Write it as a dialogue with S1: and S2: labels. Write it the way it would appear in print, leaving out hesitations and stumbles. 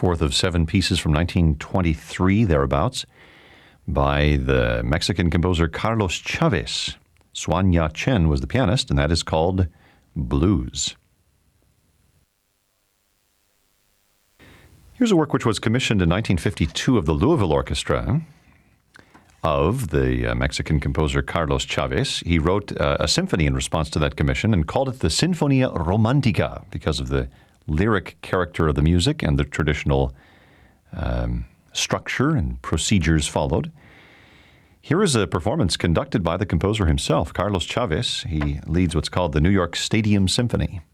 S1: fourth of seven pieces from 1923, thereabouts, by the Mexican composer Carlos Chavez. Xuan Ya-Chen was the pianist, and that is called Blues. Here's a work which was commissioned in 1952 of the Louisville Orchestra of the Mexican composer Carlos Chavez. He wrote a symphony in response to that commission and called it the Sinfonia Romantica because of the lyric character of the music and the traditional structure and procedures followed. Here is a performance conducted by the composer himself, Carlos Chavez. He leads what's called the New York Stadium Symphony.